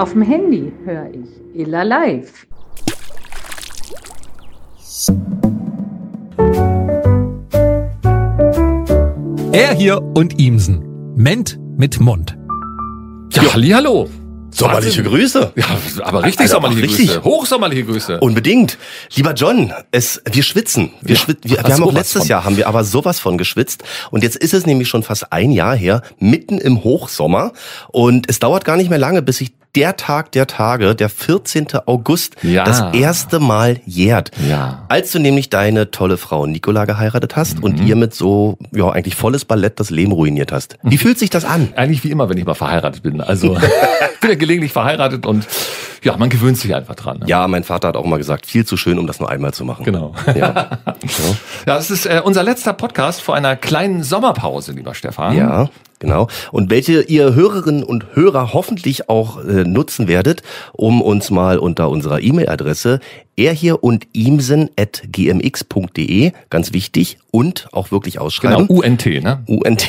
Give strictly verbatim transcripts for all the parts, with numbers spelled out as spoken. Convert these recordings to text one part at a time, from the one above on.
Auf dem Handy höre ich Illa Live. Er hier und Ihmsen. Ment mit Mund. Ja, ja. Hallihallo. Sommerliche Grüße. Ja, aber richtig also sommerliche richtig. Grüße. Hochsommerliche Grüße. Unbedingt. Lieber John, es, wir schwitzen. Wir, Ja, schwit, wir, wir haben auch letztes von. Jahr haben wir aber sowas von geschwitzt. Und jetzt ist es nämlich schon fast ein Jahr her, mitten im Hochsommer. Und es dauert gar nicht mehr lange, bis sich der Tag der Tage, der vierzehnten August, ja. das erste Mal jährt. Ja. Als du nämlich deine tolle Frau Nicola geheiratet hast Mhm. und ihr mit so, ja, eigentlich volles Ballett das Leben ruiniert hast. Wie fühlt sich das an? Eigentlich wie immer, wenn ich mal verheiratet bin. Also, ich bin ja gelegentlich verheiratet und ja, man gewöhnt sich einfach dran. Ne? Ja, mein Vater hat auch mal gesagt, viel zu schön, um das nur einmal zu machen. Genau. Ja, so. Ja, das ist äh, unser letzter Podcast vor einer kleinen Sommerpause, lieber Stefan. Ja, genau. Und welche ihr Hörerinnen und Hörer hoffentlich auch äh, nutzen werdet, um uns mal unter unserer E-Mail-Adresse er hier und Ihmsen at g m x punkt d e, ganz wichtig, und auch wirklich ausschreiben. Genau, U N T, ne? U N T.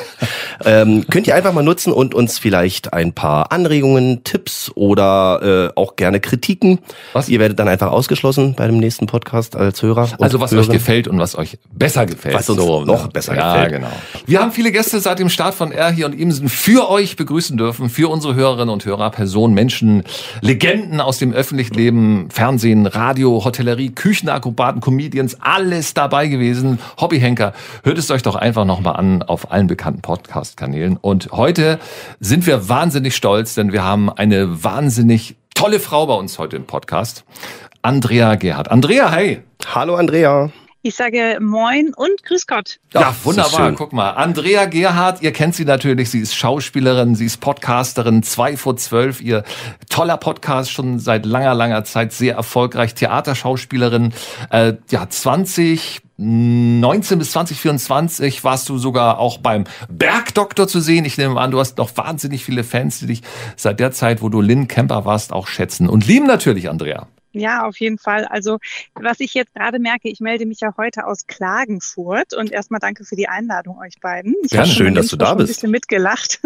ähm, könnt ihr einfach mal nutzen und uns vielleicht ein paar Anregungen, Tipps oder äh, auch gerne Kritiken. Was? Ihr werdet dann einfach ausgeschlossen bei dem nächsten Podcast als Hörer. Und Also was Hörer. euch gefällt und was euch besser gefällt. Was uns so, noch ne? besser ja, gefällt. Ja, genau. Wir haben viele Gäste seit dem Start von Er hier und Ihmsen für euch begrüßen dürfen, für unsere Hörerinnen und Hörer, Personen, Menschen, Legenden aus dem öffentlichen Leben, Fernsehen, Radio, Hotellerie, Küchenakrobaten, Comedians, alles dabei gewesen. Hobbyhenker. Hört es euch doch einfach nochmal an auf allen bekannten Podcast-Kanälen. Und heute sind wir wahnsinnig stolz, denn wir haben eine wahnsinnig tolle Frau bei uns heute im Podcast. Andrea Gerhardt. Andrea, hi. Hallo Andrea. Ich sage Moin und Grüß Gott. Ja, Ja, wunderbar. Guck mal. Andrea Gerhardt, ihr kennt sie natürlich. Sie ist Schauspielerin, sie ist Podcasterin. Zwei vor zwölf, ihr toller Podcast, schon seit langer, langer Zeit sehr erfolgreich. Theaterschauspielerin. Äh, ja, zwanzig neunzehn bis zwanzig vierundzwanzig warst du sogar auch beim Bergdoktor zu sehen. Ich nehme an, du hast noch wahnsinnig viele Fans, die dich seit der Zeit, wo du Lynn Camper warst, auch schätzen und lieben natürlich, Andrea. Ja, auf jeden Fall. Also was ich jetzt gerade merke, ich melde mich ja heute aus Klagenfurt und erstmal danke für die Einladung euch beiden. Ich Ja, habe schön, dass du da schon bist. ein bisschen mitgelacht.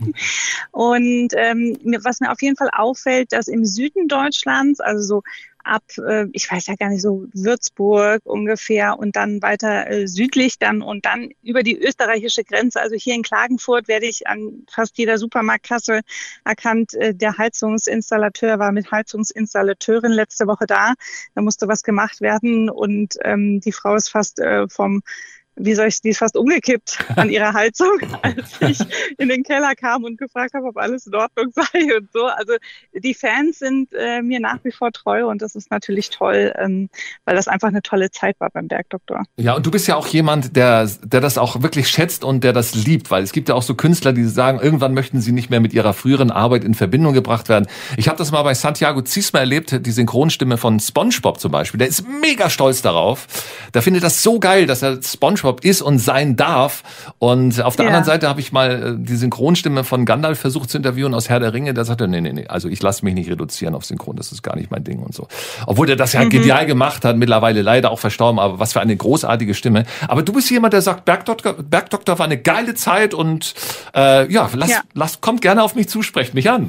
Und ähm, was mir auf jeden Fall auffällt, dass im Süden Deutschlands, also so ab, äh, ich weiß ja gar nicht, so Würzburg ungefähr und dann weiter äh, südlich dann und dann über die österreichische Grenze. Also hier in Klagenfurt werde ich an fast jeder Supermarktkasse erkannt. Äh, der Heizungsinstallateur war mit Heizungsinstallateurin letzte Woche da. Da musste was gemacht werden und ähm, die Frau ist fast äh, vom wie soll ich, die ist fast umgekippt an ihrer Heizung, als ich in den Keller kam und gefragt habe, ob alles in Ordnung sei und so. Also die Fans sind äh, mir nach wie vor treu und das ist natürlich toll, ähm, weil das einfach eine tolle Zeit war beim Bergdoktor. Ja, und du bist ja auch jemand, der, der das auch wirklich schätzt und der das liebt, weil es gibt ja auch so Künstler, die sagen, irgendwann möchten sie nicht mehr mit ihrer früheren Arbeit in Verbindung gebracht werden. Ich habe das mal bei Santiago Ziesmer erlebt, die Synchronstimme von SpongeBob zum Beispiel. Der ist mega stolz darauf. Der findet das so geil, dass er SpongeBob ist und sein darf. Und auf der Ja. anderen Seite habe ich mal die Synchronstimme von Gandalf versucht zu interviewen aus Herr der Ringe. Der sagte, nee, nee, nee, also ich lasse mich nicht reduzieren auf Synchron, das ist gar nicht mein Ding und so. Obwohl der das ja mhm. genial gemacht hat, mittlerweile leider auch verstorben, aber was für eine großartige Stimme. Aber du bist jemand, der sagt, Bergdoktor, Bergdoktor war eine geile Zeit und äh, ja, lass, ja. lass, kommt gerne auf mich zu, sprecht mich an.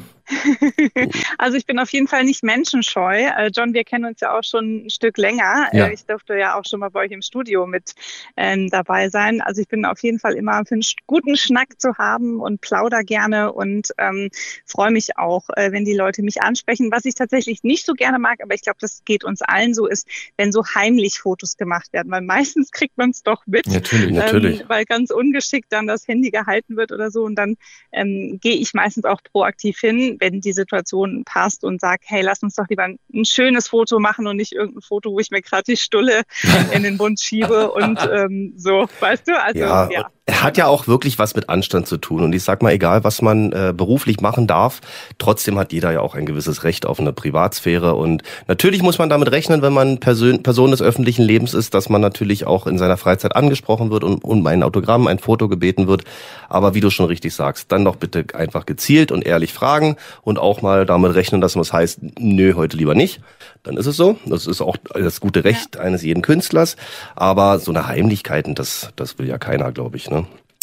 Also ich bin auf jeden Fall nicht menschenscheu. Äh, John, wir kennen uns ja auch schon ein Stück länger. Ja. Äh, ich durfte ja auch schon mal bei euch im Studio mit ähm, dabei sein. Also ich bin auf jeden Fall immer für einen guten Schnack zu haben und plauder gerne und ähm, freue mich auch, äh, wenn die Leute mich ansprechen. Was ich tatsächlich nicht so gerne mag, aber ich glaube, das geht uns allen so, ist, wenn so heimlich Fotos gemacht werden. Weil meistens kriegt man es doch mit. Natürlich, ähm, natürlich. Weil ganz ungeschickt dann das Handy gehalten wird oder so. Und dann ähm, gehe ich meistens auch proaktiv hin, wenn die Situation passt und sagt, hey, lass uns doch lieber ein, ein schönes Foto machen und nicht irgendein Foto, wo ich mir gerade die Stulle in den Mund schiebe und ähm, so, weißt du? Also, ja, ja. Hat ja auch wirklich was mit Anstand zu tun. Und ich sag mal, egal was man äh, beruflich machen darf, trotzdem hat jeder ja auch ein gewisses Recht auf eine Privatsphäre. Und natürlich muss man damit rechnen, wenn man Person, Person des öffentlichen Lebens ist, dass man natürlich auch in seiner Freizeit angesprochen wird und um ein Autogramm, ein Foto gebeten wird. Aber wie du schon richtig sagst, dann doch bitte einfach gezielt und ehrlich fragen und auch mal damit rechnen, dass was heißt, nö, heute lieber nicht. Dann ist es so. Das ist auch das gute Recht ja. eines jeden Künstlers. Aber so eine Heimlichkeiten, das, das will ja keiner, glaube ich, ne?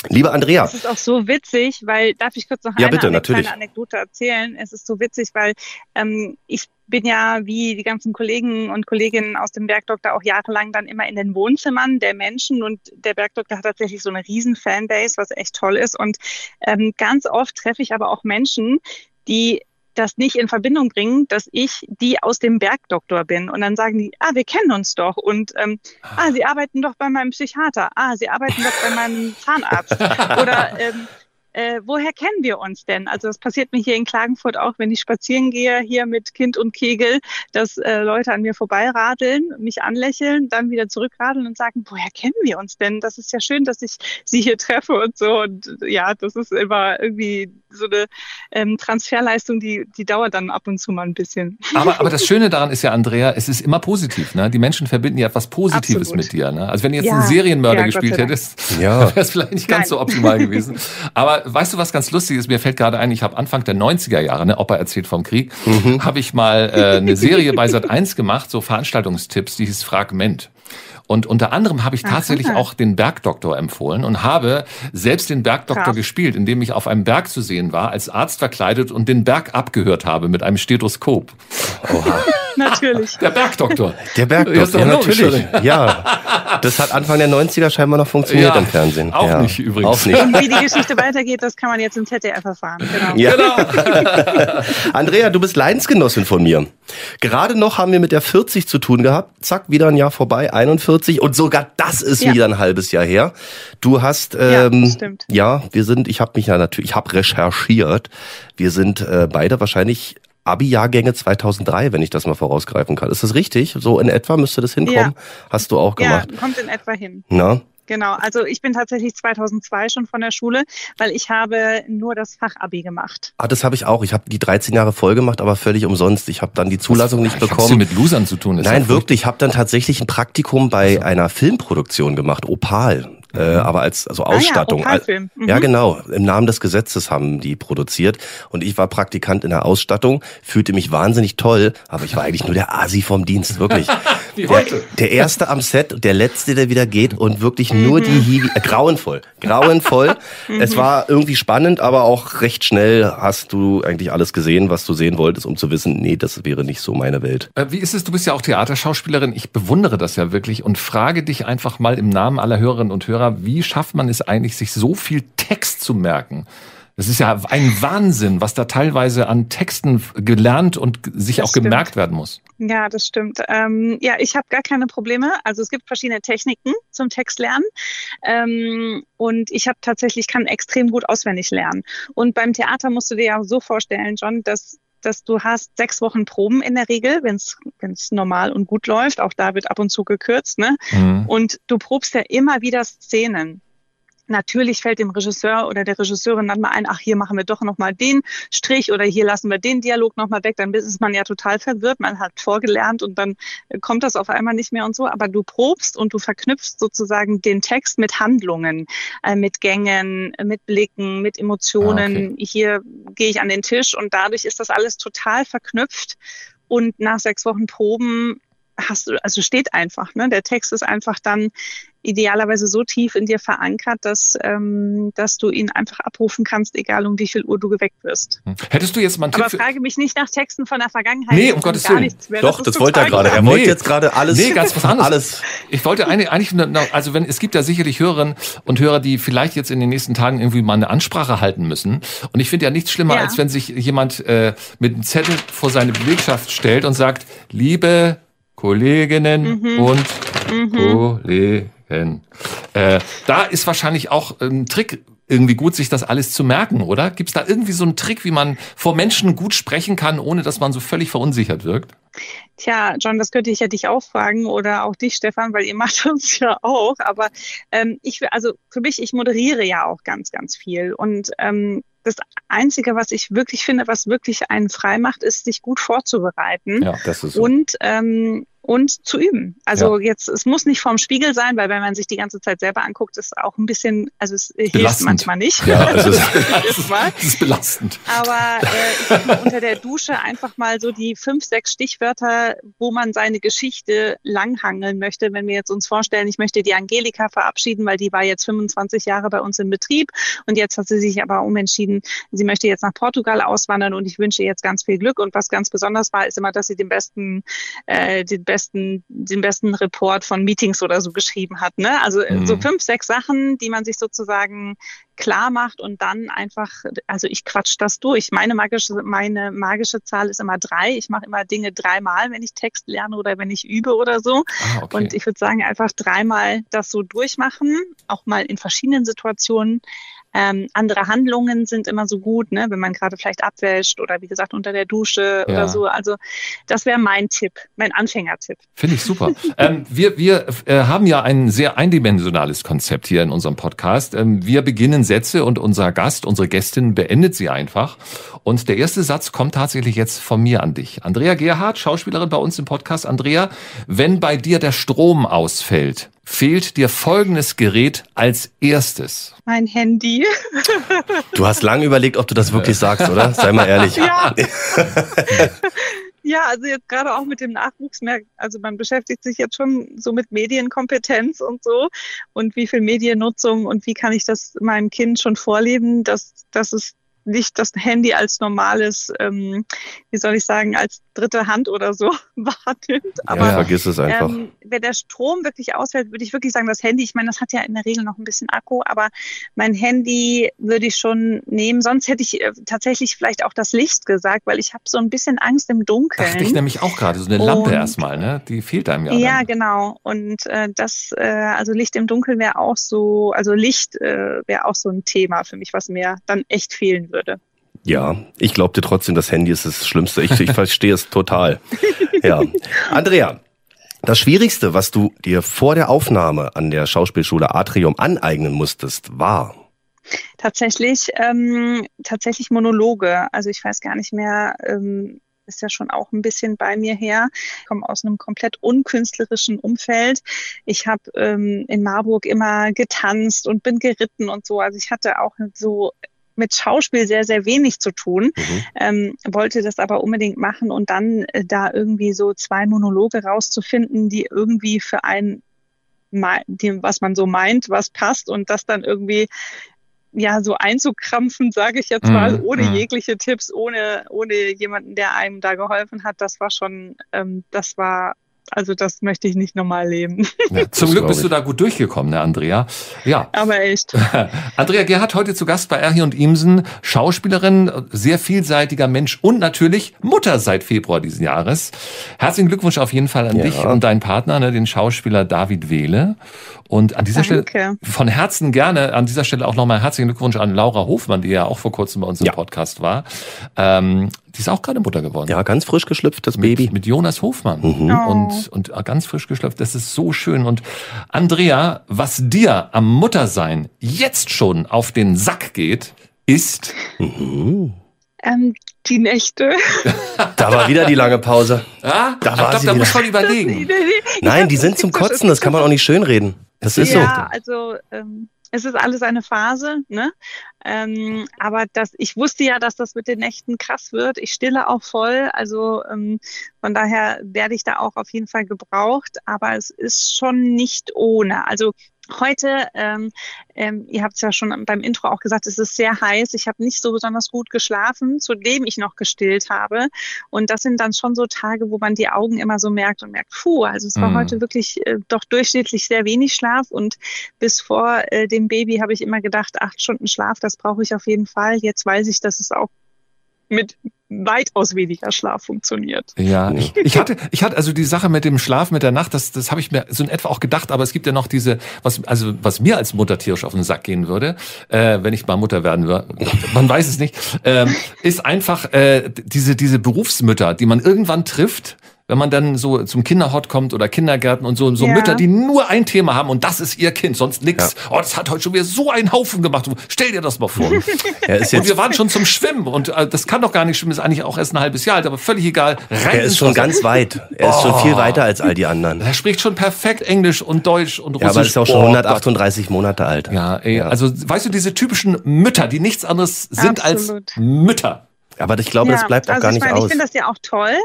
Liebe Andrea. Es ist auch so witzig, weil, darf ich kurz noch ja, eine, bitte, eine natürlich. kleine Anekdote erzählen? Es ist so witzig, weil ähm, ich bin ja wie die ganzen Kollegen und Kolleginnen aus dem Bergdoktor auch jahrelang dann immer in den Wohnzimmern der Menschen und der Bergdoktor hat tatsächlich so eine riesen Fanbase, was echt toll ist und ähm, ganz oft treffe ich aber auch Menschen, die das nicht in Verbindung bringen, dass ich die aus dem Bergdoktor bin. Und dann sagen die, ah, wir kennen uns doch. Und ähm, ah, Sie arbeiten doch bei meinem Psychiater. Ah, Sie arbeiten doch bei meinem Zahnarzt. Oder ähm, äh, woher kennen wir uns denn? Also das passiert mir hier in Klagenfurt auch, wenn ich spazieren gehe, hier mit Kind und Kegel, dass äh, Leute an mir vorbeiradeln, mich anlächeln, dann wieder zurückradeln und sagen, woher kennen wir uns denn? Das ist ja schön, dass ich Sie hier treffe und so. Und ja, das ist immer irgendwie so eine ähm, Transferleistung, die, die dauert dann ab und zu mal ein bisschen. Aber, aber das Schöne daran ist ja, Andrea, es ist immer positiv. Ne? Die Menschen verbinden ja etwas Positives Absolut. mit dir. Ne? Also wenn du jetzt Ja, einen Serienmörder ja, gespielt Gott sei Dank. hättest, Ja. wäre es vielleicht nicht ganz Nein. so optimal gewesen. Aber weißt du, was ganz lustig ist? Mir fällt gerade ein, ich habe Anfang der neunziger Jahre, ne, Opa erzählt vom Krieg, mhm. habe ich mal äh, eine Serie bei Sat eins gemacht, so Veranstaltungstipps, die hieß Fragment. Und unter anderem habe ich tatsächlich Aha. auch den Bergdoktor empfohlen und habe selbst den Bergdoktor Krass. gespielt, indem ich auf einem Berg zu sehen war, als Arzt verkleidet und den Berg abgehört habe mit einem Stethoskop. Oha. Natürlich. Der Bergdoktor. Der Ja, Bergdoktor, ist doch ja, logisch, natürlich. Ja, das hat Anfang der neunziger scheinbar noch funktioniert Ja, im Fernsehen. auch ja. nicht übrigens. Auch nicht. Und wie die Geschichte weitergeht, das kann man jetzt im Z D F erfahren. Genau. Ja. Genau. Andrea, du bist Leidensgenossin von mir. Gerade noch haben wir mit der vierzig zu tun gehabt. Zack, wieder ein Jahr vorbei, einundvierzig. Und sogar das ist Ja. wieder ein halbes Jahr her. Du hast, Ja, ähm, das stimmt. ja, wir sind, ich habe mich ja natürlich, ich habe recherchiert. Wir sind äh, beide wahrscheinlich Abi-Jahrgänge zweitausenddrei, wenn ich das mal vorausgreifen kann. Ist das richtig? So in etwa müsste das hinkommen? Ja. Hast du auch gemacht? Ja, kommt in etwa hin. Na? Genau, also ich bin tatsächlich zweitausendzwei schon von der Schule, weil ich habe nur das Fachabi gemacht. Ah, das habe ich auch. Ich habe die dreizehn Jahre voll gemacht, aber völlig umsonst. Ich habe dann die Zulassung nicht Was hast du bekommen. mit Losern zu tun? Ist Nein, ja wirklich. Ich habe dann tatsächlich ein Praktikum bei einer Filmproduktion gemacht, Opal. Äh, aber als also Ausstattung. Ah ja, Opalfilm. Mhm. Ja, genau. Im Namen des Gesetzes haben die produziert. Und ich war Praktikant in der Ausstattung, fühlte mich wahnsinnig toll, aber ich war eigentlich nur der Asi vom Dienst, wirklich. Wie Der, heute. der Erste am Set, der Letzte, der wieder geht und wirklich nur die Hiwi, äh, grauenvoll, grauenvoll. Es war irgendwie spannend, aber auch recht schnell hast du eigentlich alles gesehen, was du sehen wolltest, um zu wissen, nee, das wäre nicht so meine Welt. Äh, Wie ist es? Du bist ja auch Theaterschauspielerin. Ich bewundere das ja wirklich und frage dich einfach mal im Namen aller Hörerinnen und Hörer, wie schafft man es eigentlich, sich so viel Text zu merken? Das ist ja ein Wahnsinn, was da teilweise an Texten gelernt und sich Das auch stimmt. gemerkt werden muss. Ja, das stimmt. Ähm, ja, ich habe gar keine Probleme. Also es gibt verschiedene Techniken zum Textlernen. Ähm, und ich habe tatsächlich, kann extrem gut auswendig lernen. Und beim Theater musst du dir ja so vorstellen, John, dass dass du hast sechs Wochen Proben in der Regel, wenn es wenn es normal und gut läuft. Auch da wird ab und zu gekürzt, ne? Mhm. Und du probst ja immer wieder Szenen. Natürlich fällt dem Regisseur oder der Regisseurin dann mal ein, ach, hier machen wir doch nochmal den Strich oder hier lassen wir den Dialog nochmal weg. Dann ist man ja total verwirrt. Man hat vorgelernt und dann kommt das auf einmal nicht mehr und so. Aber du probst und du verknüpfst sozusagen den Text mit Handlungen, äh, mit Gängen, mit Blicken, mit Emotionen. Ah, okay. Hier gehe ich an den Tisch und dadurch ist das alles total verknüpft. Und nach sechs Wochen Proben hast du, also steht einfach, ne? Der Text ist einfach dann idealerweise so tief in dir verankert, dass, ähm, dass du ihn einfach abrufen kannst, egal um wie viel Uhr du geweckt wirst. Hättest du jetzt mal einen Aber Tipp für... frage mich nicht nach Texten von der Vergangenheit. Nee, um das Gottes gar Willen. nichts mehr. Doch, ist das wollte er total gerade. Er klar. wollte Nee. jetzt gerade alles. Nee, ganz was anderes. Alles. Ich wollte eine, eigentlich, nur- also wenn, es gibt ja sicherlich Hörerinnen und Hörer, die vielleicht jetzt in den nächsten Tagen irgendwie mal eine Ansprache halten müssen. Und ich finde ja nichts schlimmer, Ja. als wenn sich jemand äh, mit einem Zettel vor seine Belegschaft stellt und sagt, liebe Kolleginnen Mhm. und Kollegen. Äh, da ist wahrscheinlich auch ein Trick irgendwie gut, sich das alles zu merken, oder? Gibt es da irgendwie so einen Trick, wie man vor Menschen gut sprechen kann, ohne dass man so völlig verunsichert wirkt? Tja, John, das könnte ich ja dich auch fragen oder auch dich, Stefan, weil ihr macht uns ja auch. Aber ähm, ich, also für mich, ich moderiere ja auch ganz, ganz viel. Und ähm, das Einzige, was ich wirklich finde, was wirklich einen frei macht, ist, sich gut vorzubereiten. Ja, Das ist so. Und ähm, und zu üben. Also Ja. jetzt, es muss nicht vorm Spiegel sein, weil wenn man sich die ganze Zeit selber anguckt, ist auch ein bisschen, also es hilft Belastend. manchmal nicht. Ja, also es Das ist, das ist belastend. Aber äh, ich sag mal, unter der Dusche einfach mal so die fünf, sechs Stichwörter, wo man seine Geschichte langhangeln möchte. Wenn wir jetzt uns vorstellen, ich möchte die Angelika verabschieden, weil die war jetzt fünfundzwanzig Jahre bei uns im Betrieb und jetzt hat sie sich aber umentschieden, sie möchte jetzt nach Portugal auswandern und ich wünsche ihr jetzt ganz viel Glück. Und was ganz besonders war, ist immer, dass sie den besten, äh, den besten, den besten Report von Meetings oder so geschrieben hat. Ne? Also Mhm. so fünf, sechs Sachen, die man sich sozusagen klar macht und dann einfach, also ich quatsch das durch. Meine magische, meine magische Zahl ist immer drei. Ich mache immer Dinge dreimal, wenn ich Text lerne oder wenn ich übe oder so. Ah, okay. Und ich würde sagen, einfach dreimal das so durchmachen, auch mal in verschiedenen Situationen. Ähm, andere Handlungen sind immer so gut, ne, wenn man gerade vielleicht abwäscht oder wie gesagt unter der Dusche Ja. oder so. Also das wäre mein Tipp, mein Anfängertipp. Finde ich super. ähm, wir wir äh, haben ja ein sehr eindimensionales Konzept hier in unserem Podcast. Ähm, wir beginnen Sätze und unser Gast, unsere Gästin beendet sie einfach. Und der erste Satz kommt tatsächlich jetzt von mir an dich. Andrea Gerhardt, Schauspielerin bei uns im Podcast. Andrea, wenn bei dir der Strom ausfällt, fehlt dir folgendes Gerät als erstes. Mein Handy. Du hast lange überlegt, ob du das wirklich sagst, oder? Sei mal ehrlich. Ja. Ja, also jetzt gerade auch mit dem Nachwuchs, merkt, also man beschäftigt sich jetzt schon so mit Medienkompetenz und so und wie viel Mediennutzung und wie kann ich das meinem Kind schon vorleben, dass, dass es nicht das Handy als normales, ähm, wie soll ich sagen, als dritte Hand oder so wahrnimmt. Aber Ja, vergiss es einfach. ähm, wenn der Strom wirklich ausfällt, würde ich wirklich sagen, das Handy, ich meine, das hat ja in der Regel noch ein bisschen Akku, aber mein Handy würde ich schon nehmen. Sonst hätte ich äh, tatsächlich vielleicht auch das Licht gesagt, weil ich habe so ein bisschen Angst im Dunkeln. Dachte ich nämlich auch gerade, so eine Lampe Und- erstmal, ne? Die fehlt einem ja. Ja, dann. genau. Und äh, das, äh, also Licht im Dunkeln wäre auch so, also Licht äh, wäre auch so ein Thema für mich, was mir dann echt fehlen würde. Ja, ich glaube dir trotzdem, das Handy ist das Schlimmste. Ich, ich verstehe es total. Ja. Andrea, das Schwierigste, was du dir vor der Aufnahme an der Schauspielschule Atrium aneignen musstest, war? Tatsächlich, ähm, tatsächlich Monologe. Also ich weiß gar nicht mehr, ähm, ist ja schon auch ein bisschen bei mir her. Ich komme aus einem komplett unkünstlerischen Umfeld. Ich habe ähm, in Marburg immer getanzt und bin geritten und so. Also ich hatte auch so mit Schauspiel sehr, sehr wenig zu tun, Mhm. ähm, wollte das aber unbedingt machen und dann äh, da irgendwie so zwei Monologe rauszufinden, die irgendwie für einen, mei- die, was man so meint, was passt und das dann irgendwie ja so einzukrampfen, sage ich jetzt Mhm, mal, ohne mhm. jegliche Tipps, ohne ohne jemanden, der einem da geholfen hat, das war schon, ähm, das war, also das möchte ich nicht normal leben. Ja, zum Das Glück glaub bist du ich. da gut durchgekommen, ne, Andrea? Ja. Aber echt. Andrea Gerhardt heute zu Gast bei Erhi und Imsen, Schauspielerin, sehr vielseitiger Mensch und natürlich Mutter seit Februar diesen Jahres. Herzlichen Glückwunsch auf jeden Fall an Ja. dich und deinen Partner, ne, den Schauspieler David Wehle. Und an dieser Danke. Stelle von Herzen gerne, an dieser Stelle auch nochmal herzlichen Glückwunsch an Laura Hofmann, die ja auch vor kurzem bei uns im Ja. Podcast war. Ähm, die ist auch gerade Mutter geworden. Ja, ganz frisch geschlüpft, das Mit, Baby. mit Jonas Hofmann. Mhm. Oh. Und, und ganz frisch geschlüpft. Das ist so schön. Und Andrea, was dir am Muttersein jetzt schon auf den Sack geht, ist... Mhm. Ähm, die Nächte. Da war wieder die lange Pause. Ja, Da ich war glaube, sie da wieder. muss man überlegen. Nein, die sind zum Kotzen, das kann man auch nicht schönreden. Das ist so. Ja, also ähm, es ist alles eine Phase, ne? Ähm, aber das, ich wusste ja, dass das mit den Nächten krass wird. Ich stille auch voll, also ähm, von daher werde ich da auch auf jeden Fall gebraucht. Aber es ist schon nicht ohne. Also heute, ähm, ähm, ihr habt es ja schon beim Intro auch gesagt, es ist sehr heiß. Ich habe nicht so besonders gut geschlafen, zudem ich noch gestillt habe. Und das sind dann schon so Tage, wo man die Augen immer so merkt und merkt, puh, also es war Mhm. heute wirklich äh, doch durchschnittlich sehr wenig Schlaf. Und bis vor äh, dem Baby habe ich immer gedacht, acht Stunden Schlaf, das brauche ich auf jeden Fall. Jetzt weiß ich, dass es auch mit weitaus weniger Schlaf funktioniert. Ja, Nee. ich, ich hatte, ich hatte also die Sache mit dem Schlaf mit der Nacht, das, das habe ich mir so in etwa auch gedacht, aber es gibt ja noch diese, was, also was mir als Mutter tierisch auf den Sack gehen würde, äh, wenn ich mal Mutter werden würde, man weiß es nicht, ähm, ist einfach äh, diese diese Berufsmütter, die man irgendwann trifft, wenn man dann so zum Kinderhort kommt oder Kindergärten und so, so Ja. Mütter, die nur ein Thema haben und das ist ihr Kind, sonst nix. Ja. Oh, das hat heute schon wieder so einen Haufen gemacht. Stell dir das mal vor. Er ist Und jetzt wir waren schon zum Schwimmen und äh, das kann doch gar nicht schwimmen, ist eigentlich auch erst ein halbes Jahr alt, aber völlig egal. Rein er ins ist schon Wasser. ganz weit. Er ist schon viel weiter als all die anderen. Er spricht schon perfekt Englisch und Deutsch und Russisch. Ja, aber er ist auch schon Oh, hundertachtunddreißig Monate alt. Ja, ey, Ja. also weißt du, diese typischen Mütter, die nichts anderes sind Absolut. als Mütter. Aber ich glaube, das bleibt auch also gar ich nicht meine, aus. Ich finde das ja auch toll,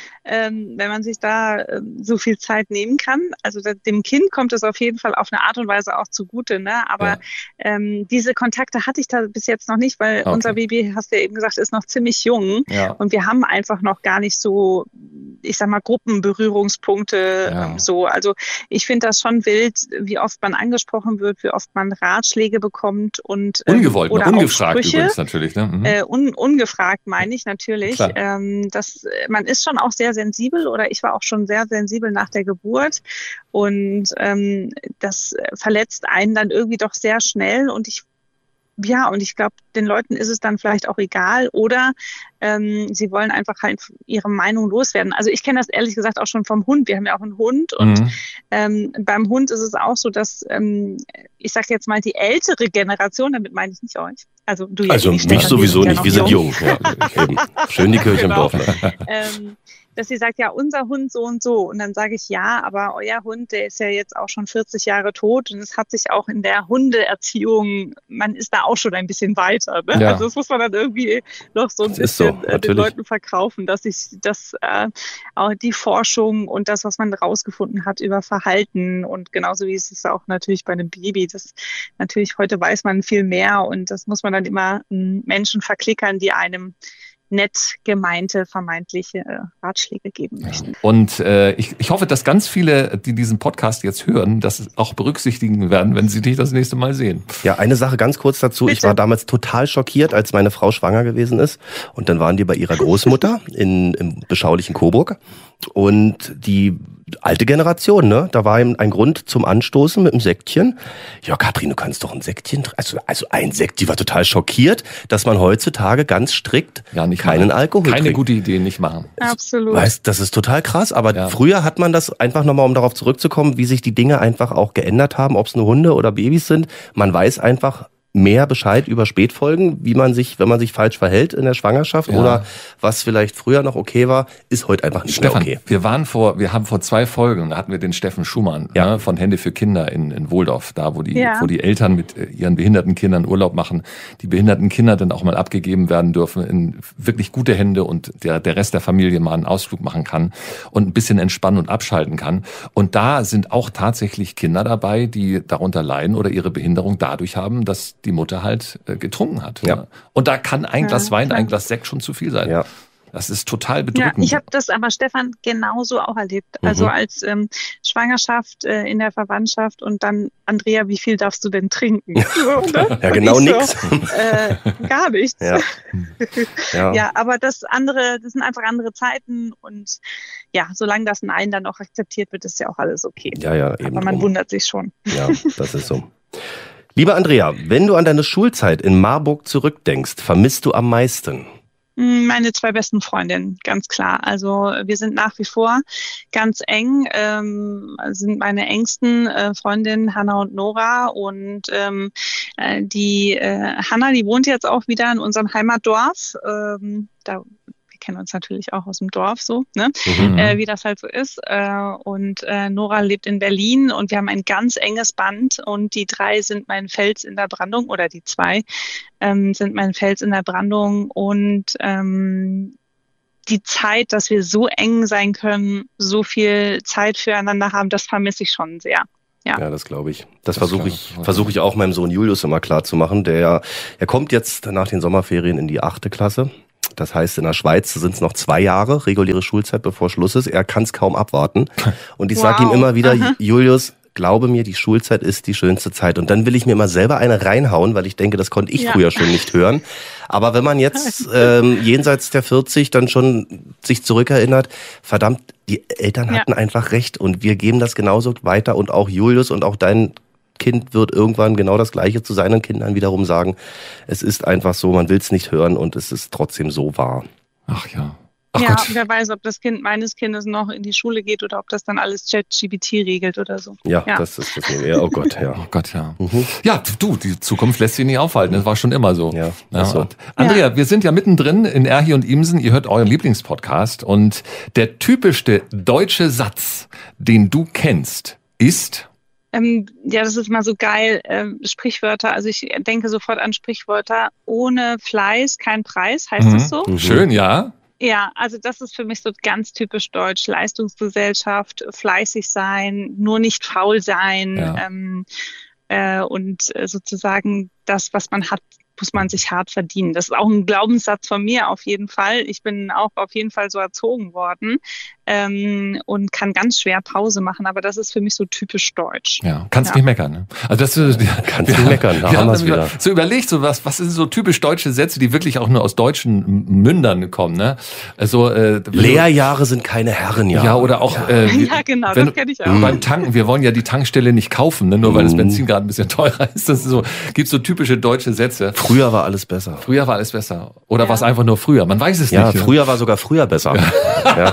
ähm, wenn man sich da ähm, so viel Zeit nehmen kann. Also da, dem Kind kommt es auf jeden Fall auf eine Art und Weise auch zugute, ne? Aber Ja. ähm, diese Kontakte hatte ich da bis jetzt noch nicht, weil Okay. unser Baby, hast du ja eben gesagt, ist noch ziemlich jung. Ja. Und wir haben einfach noch gar nicht so, ich sag mal, Gruppenberührungspunkte. Ja. Ähm, so. Also ich finde das schon wild, wie oft man angesprochen wird, wie oft man Ratschläge bekommt und ähm, Ungewollt, oder ne? auch Ungefragt Sprüche. übrigens natürlich. Ne? Mhm. Äh, un, ungefragt meine ich natürlich. Klar. Ähm, das, man ist schon auch sehr sensibel oder ich war auch schon sehr sensibel nach der Geburt und ähm, das verletzt einen dann irgendwie doch sehr schnell und ich ja, und ich glaube, den Leuten ist es dann vielleicht auch egal oder ähm, sie wollen einfach halt ihre Meinung loswerden. Also ich kenne das ehrlich gesagt auch schon vom Hund. Wir haben ja auch einen Hund und Mhm. ähm, beim Hund ist es auch so, dass ähm, ich sage jetzt mal die ältere Generation, damit meine ich nicht euch, also du jetzt Also nicht, mich Stefan, sowieso ja nicht, noch wir sind jung. jung. Ja, eben. Schön die Kirche im Genau. Dorf. Ne? ähm, dass sie sagt, ja, unser Hund so und so. Und dann sage ich, ja, aber euer Hund, der ist ja jetzt auch schon vierzig Jahre tot und es hat sich auch in der Hundeerziehung, man ist da auch schon ein bisschen weiter. Ne? Ja. Also das muss man dann irgendwie noch so ein Das ist so, bisschen äh, den natürlich. Leuten verkaufen, dass ich das äh, auch die Forschung und das, was man rausgefunden hat über Verhalten und genauso wie es ist auch natürlich bei einem Baby, das natürlich heute weiß man viel mehr und das muss man dann immer m, Menschen verklickern, die einem nett gemeinte, vermeintliche äh, Ratschläge geben möchten. Und äh, ich, ich hoffe, dass ganz viele, die diesen Podcast jetzt hören, das auch berücksichtigen werden, wenn sie dich das nächste Mal sehen. Ja, eine Sache ganz kurz dazu. Ich Bitte. war damals total schockiert, als meine Frau schwanger gewesen ist. Und dann waren die bei ihrer Großmutter in, im beschaulichen Coburg. Und die alte Generation, ne? Da war eben ein Grund zum Anstoßen mit einem Sektchen. Ja, Katrin, du kannst doch ein Sektchen trinken. Also, also ein Sekt, die war total schockiert, dass man heutzutage ganz strikt Ja, nicht keinen machen. Alkohol Keine trinkt. gute Idee, nicht machen. Absolut. Weißt, das ist total krass, aber Ja. früher hat man das einfach nochmal, um darauf zurückzukommen, wie sich die Dinge einfach auch geändert haben, ob es nur Hunde oder Babys sind. Man weiß einfach mehr Bescheid über Spätfolgen, wie man sich, wenn man sich falsch verhält in der Schwangerschaft Ja. oder was vielleicht früher noch okay war, ist heute einfach nicht Stefan, mehr okay. wir waren vor, wir haben vor zwei Folgen, da hatten wir den Steffen Schumann Ja. ne, von Hände für Kinder in, in Wohldorf, da wo die, Ja. wo die Eltern mit äh, ihren behinderten Kindern Urlaub machen, die behinderten Kinder dann auch mal abgegeben werden dürfen in wirklich gute Hände und der, der Rest der Familie mal einen Ausflug machen kann und ein bisschen entspannen und abschalten kann. Und da sind auch tatsächlich Kinder dabei, die darunter leiden oder ihre Behinderung dadurch haben, dass die Mutter halt äh, getrunken hat. Ja. Ne? Und da kann ein Ja, Glas Wein, klar. ein Glas Sekt schon zu viel sein. Ja. Das ist total Ja, bedrückend. ich habe das aber, Stefan, genauso auch erlebt. Also Mhm. als ähm, Schwangerschaft äh, in der Verwandtschaft und dann, Andrea, wie viel darfst du denn trinken? So, ne? Ja, genau Und ich nix. So, äh, gar nichts. Ja. Ja. Ja, aber das andere, das sind einfach andere Zeiten und ja, solange das Nein dann auch akzeptiert wird, ist ja auch alles okay. Ja, ja, eben Aber man drum. wundert sich schon. Ja, das ist so. Liebe Andrea, wenn du an deine Schulzeit in Marburg zurückdenkst, vermisst du am meisten? Meine zwei besten Freundinnen, ganz klar. Also wir sind nach wie vor ganz eng, ähm, sind meine engsten äh, Freundinnen Hanna und Nora und ähm, äh, die äh, Hanna, die wohnt jetzt auch wieder in unserem Heimatdorf. Ähm, da wir kennen uns natürlich auch aus dem Dorf so, ne? Mhm. äh, wie das halt so ist. Äh, und äh, Nora lebt in Berlin und wir haben ein ganz enges Band und die drei sind mein Fels in der Brandung oder die zwei ähm, sind mein Fels in der Brandung und ähm, die Zeit, dass wir so eng sein können, so viel Zeit füreinander haben, das vermisse ich schon sehr. Ja. Ja, das glaube ich. Das, Das versuche klar. ich, versuche ich auch meinem Sohn Julius immer klar zu machen. Der ja, er kommt jetzt nach den Sommerferien in die achte Klasse. Das heißt, in der Schweiz sind es noch zwei Jahre reguläre Schulzeit, bevor Schluss ist. Er kann es kaum abwarten. Und ich Wow. sage ihm immer wieder, Aha. Julius, glaube mir, die Schulzeit ist die schönste Zeit. Und dann will ich mir immer selber eine reinhauen, weil ich denke, das konnte ich Ja. früher schon nicht hören. Aber wenn man jetzt ähm, jenseits der vierzig dann schon sich zurückerinnert, verdammt, die Eltern Ja. hatten einfach recht. Und wir geben das genauso weiter. Und auch Julius und auch dein Kind wird irgendwann genau das Gleiche zu seinen Kindern wiederum sagen. Es ist einfach so, man will es nicht hören und es ist trotzdem so wahr. Ach ja. Ach ja, Gott. wer weiß, ob das Kind meines Kindes noch in die Schule geht oder ob das dann alles ChatGPT regelt oder so. Ja, ja. das ist das. Ja, oh Gott, ja. Oh Gott, ja. Mhm. Ja, du, die Zukunft lässt sich nicht aufhalten. Das war schon immer so. Ja, ja so. Und Andrea, ja. wir sind ja mittendrin in Erhi und Imsen. Ihr hört euren Lieblingspodcast. Und der typischste deutsche Satz, den du kennst, ist... Ähm, ja, das ist mal so geil. Ähm, Sprichwörter, also ich denke sofort an Sprichwörter. Ohne Fleiß kein Preis, heißt mhm. das so? Mhm. Schön, ja. Ja, also das ist für mich so ganz typisch deutsch. Leistungsgesellschaft, fleißig sein, nur nicht faul sein ja. ähm, äh, und äh, sozusagen das, was man hat, muss man sich hart verdienen. Das ist auch ein Glaubenssatz von mir auf jeden Fall. Ich bin auch auf jeden Fall so erzogen worden ähm, und kann ganz schwer Pause machen, aber das ist für mich so typisch deutsch. Ja, kannst ja. nicht meckern. Ne? Also das ist, kannst nicht meckern, da haben wir es wieder. So überlegt, so was, was sind so typisch deutsche Sätze, die wirklich auch nur aus deutschen Mündern kommen, ne? Also äh, Lehrjahre sind keine Herrenjahre. Ja, oder auch ja, äh, ja genau, wenn, das kenne ich auch. Beim Tanken, wir wollen ja die Tankstelle nicht kaufen, ne? Nur weil das Benzin gerade ein bisschen teurer ist. Das ist so, gibt so typische deutsche Sätze. Früher war alles besser. Früher war alles besser. Oder ja. war es einfach nur früher? Man weiß es ja, nicht. Ja, früher war sogar früher besser. ja.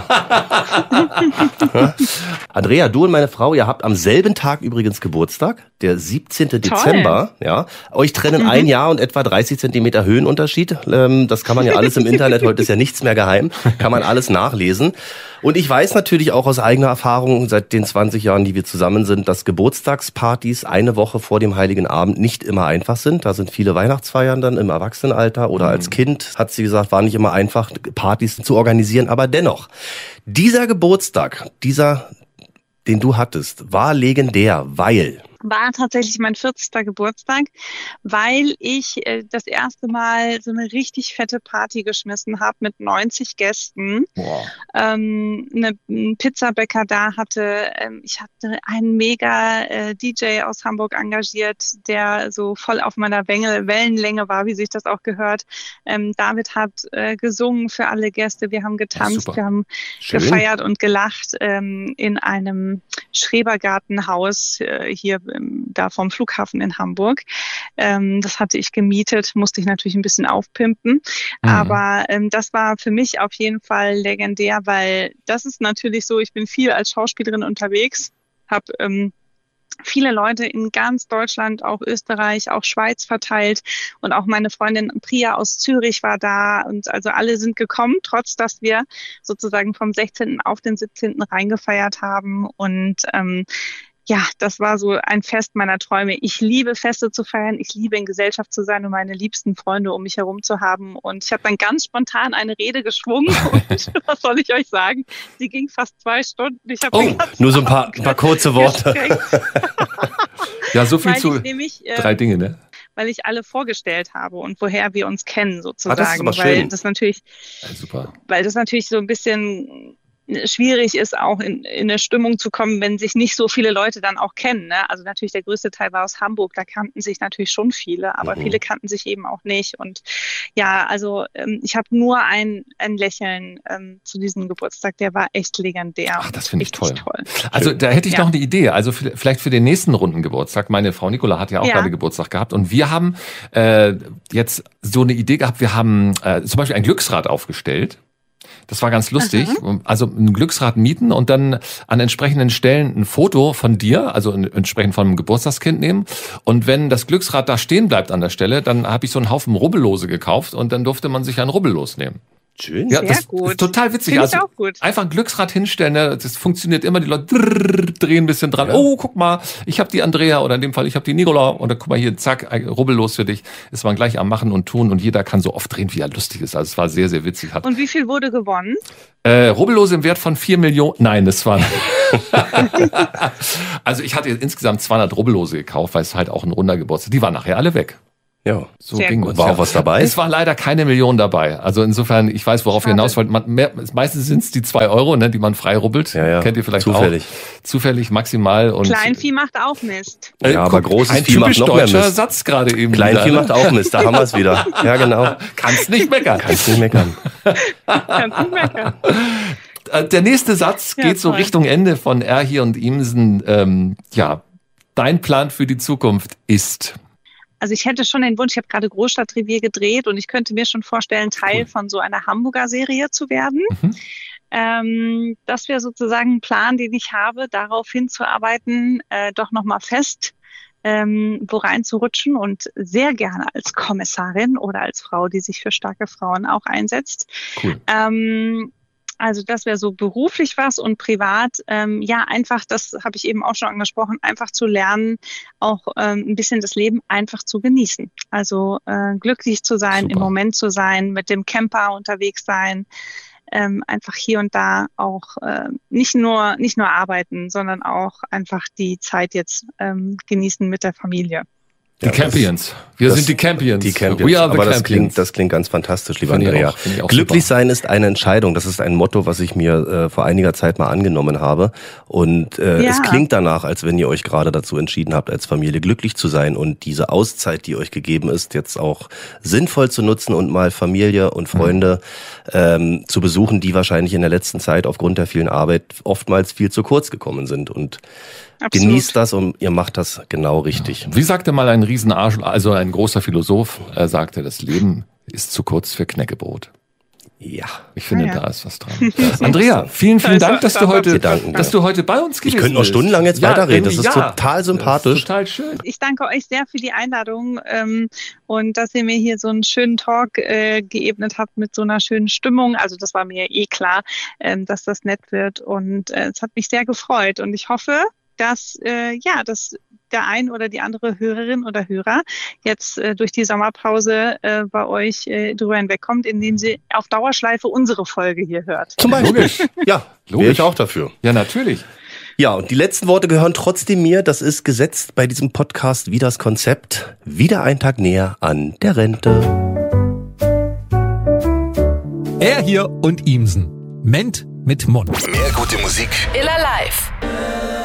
Andrea, du und meine Frau, ihr habt am selben Tag übrigens Geburtstag, der siebzehnten Dezember. Ja, euch trennen mhm. ein Jahr und etwa dreißig Zentimeter Höhenunterschied. Das kann man ja alles im Internet, heute ist ja nichts mehr geheim, kann man alles nachlesen. Und ich weiß natürlich auch aus eigener Erfahrung seit den zwanzig Jahren, die wir zusammen sind, dass Geburtstagspartys eine Woche vor dem Heiligen Abend nicht immer einfach sind. Da sind viele Weihnachtsfeiern dann im Erwachsenenalter oder als Kind, hat sie gesagt, war nicht immer einfach, Partys zu organisieren. Aber dennoch, dieser Geburtstag, dieser, den du hattest, war legendär, weil... War tatsächlich mein vierzigster Geburtstag, weil ich äh, das erste Mal so eine richtig fette Party geschmissen habe mit neunzig Gästen. Wow. Ähm, eine, einen Pizzabäcker da hatte. Ähm, ich hatte einen mega äh, D J aus Hamburg engagiert, der so voll auf meiner Wenge, Wellenlänge war, wie sich das auch gehört. Ähm, David hat äh, gesungen für alle Gäste. Wir haben getanzt, wir haben Schön. gefeiert und gelacht ähm, in einem Schrebergartenhaus äh, hier da vom Flughafen in Hamburg. Ähm, das hatte ich gemietet, musste ich natürlich ein bisschen aufpimpen. Mhm. Aber ähm, das war für mich auf jeden Fall legendär, weil das ist natürlich so, ich bin viel als Schauspielerin unterwegs, habe ähm, viele Leute in ganz Deutschland, auch Österreich, auch Schweiz verteilt und auch meine Freundin Priya aus Zürich war da und also alle sind gekommen, trotz dass wir sozusagen vom sechzehnten auf den siebzehnten reingefeiert haben und ähm, ja, das war so ein Fest meiner Träume. Ich liebe Feste zu feiern, ich liebe in Gesellschaft zu sein und meine liebsten Freunde um mich herum zu haben. Und ich habe dann ganz spontan eine Rede geschwungen und was soll ich euch sagen? Sie ging fast zwei Stunden. Ich habe oh, nur so ein paar, ein paar kurze Worte. Ja, so viel Weil zu nämlich, äh, drei Dinge, ne? Weil ich alle vorgestellt habe und woher wir uns kennen sozusagen. Ah, das ist aber weil schön. das natürlich, ja, super. Weil das natürlich so ein bisschen schwierig ist, auch in, in eine Stimmung zu kommen, wenn sich nicht so viele Leute dann auch kennen. Ne? Also natürlich der größte Teil war aus Hamburg, da kannten sich natürlich schon viele, aber mhm. viele kannten sich eben auch nicht. Und ja, also ähm, ich habe nur ein, ein Lächeln ähm, zu diesem Geburtstag, der war echt legendär. Ach, das finde ich toll. toll. Also da hätte ich ja. noch eine Idee, also vielleicht für den nächsten runden Geburtstag. Meine Frau Nicola hat ja auch ja. gerade Geburtstag gehabt und wir haben äh, jetzt so eine Idee gehabt, wir haben äh, zum Beispiel ein Glücksrad aufgestellt. Das war ganz lustig. Aha. Also ein Glücksrad mieten und dann an entsprechenden Stellen ein Foto von dir, also entsprechend von einem Geburtstagskind nehmen. Und wenn das Glücksrad da stehen bleibt an der Stelle, dann habe ich so einen Haufen Rubbellose gekauft und dann durfte man sich ein Rubbellos nehmen. Schön. Ja, Sehr das gut. ist total witzig. Find also ich auch gut. Einfach ein Glücksrad hinstellen, ne? Das funktioniert immer, die Leute drehen ein bisschen dran. Ja. Oh, guck mal, ich habe die Andrea oder in dem Fall ich habe die Nicola und dann guck mal hier, zack, rubbellos für dich. Ist man gleich am Machen und Tun und jeder kann so oft drehen, wie er lustig ist. Also es war sehr, sehr witzig. Hat und wie viel wurde gewonnen? Äh, Rubbellose im Wert von vier Millionen. Nein, das war. Also ich hatte insgesamt zweihundert Rubbellose gekauft, weil es halt auch ein runder Geburtstag. Die waren nachher alle weg. Ja, so Sehr ging gut. es. War ja. auch was dabei? Es war leider keine Million dabei. Also insofern, ich weiß, worauf Schade. ihr hinaus wollt. Man, mehr, meistens sind es die zwei Euro, ne, die man frei rubbelt. Ja, ja. Kennt ihr vielleicht Zufällig. auch. Zufällig, maximal. Und Kleinvieh macht auch Mist. Äh, ja, aber guck, großes ein Vieh macht noch mehr deutscher Mist. Satz gerade eben. Kleinvieh wieder, macht auch Mist, da haben wir es wieder. Ja, genau. Kannst nicht meckern. Kannst nicht meckern. Kannst nicht meckern. Der nächste Satz Ja, geht so toll. Richtung Ende von Erhi und Imsen. Ähm, ja, dein Plan für die Zukunft ist... also ich hätte schon den Wunsch, ich habe gerade Großstadtrevier gedreht und ich könnte mir schon vorstellen, Teil cool. von so einer Hamburger Serie zu werden. Mhm. Ähm, das wäre sozusagen ein Plan, den ich habe, darauf hinzuarbeiten, äh, doch nochmal fest ähm, wo reinzurutschen und sehr gerne als Kommissarin oder als Frau, die sich für starke Frauen auch einsetzt. Cool. Ähm, also das wäre so beruflich was und privat, ähm, ja einfach, das habe ich eben auch schon angesprochen, einfach zu lernen, auch ähm, ein bisschen das Leben einfach zu genießen. Also äh, glücklich zu sein, Super. Im Moment zu sein, mit dem Camper unterwegs sein, ähm, einfach hier und da auch äh, nicht nur nicht nur arbeiten, sondern auch einfach die Zeit jetzt ähm, genießen mit der Familie. Die ja, Campions. Wir das, sind die Campions. Die Campions. We are the Aber das Campions. klingt, das klingt ganz fantastisch, lieber find Andrea. Ich auch, Glücklich super. sein ist eine Entscheidung. Das ist ein Motto, was ich mir äh, vor einiger Zeit mal angenommen habe. Und äh, ja. es klingt danach, als wenn ihr euch gerade dazu entschieden habt, als Familie glücklich zu sein und diese Auszeit, die euch gegeben ist, jetzt auch sinnvoll zu nutzen und mal Familie und Freunde mhm. ähm, zu besuchen, die wahrscheinlich in der letzten Zeit aufgrund der vielen Arbeit oftmals viel zu kurz gekommen sind. Und Absolut. Genießt das und ihr macht das genau richtig. Ja. Wie sagte mal ein Riesenarsch, also ein großer Philosoph, er sagte, das Leben ist zu kurz für Knäckebrot. Ja. Ich finde, ja, ja. da ist was dran. Andrea, vielen, vielen Dank, dass du heute, dass du heute bei uns gewesen bist. Ich könnte noch stundenlang jetzt ja, weiterreden. Das ist ja, total sympathisch. Das ist total schön. Ich danke euch sehr für die Einladung ähm, und dass ihr mir hier so einen schönen Talk äh, geebnet habt mit so einer schönen Stimmung. Also das war mir eh klar, ähm, dass das nett wird und äh, es hat mich sehr gefreut und ich hoffe, dass äh, ja, dass der ein oder die andere Hörerin oder Hörer jetzt äh, durch die Sommerpause äh, bei euch äh, drüber hinwegkommt, indem sie auf Dauerschleife unsere Folge hier hört. Zum Beispiel. Logisch. Ja, wäre ich auch dafür. Ja, natürlich. Ja, und die letzten Worte gehören trotzdem mir. Das ist gesetzt bei diesem Podcast wie das Konzept. Wieder ein Tag näher an der Rente. Er hier und Imsen. Ment mit Mund. Mehr gute Musik. Iller Live.